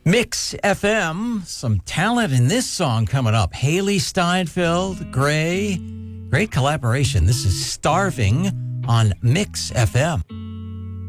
Mix FM, some talent in this song coming up. Haley Steinfeld, Gray, great collaboration. This is Starving on Mix FM.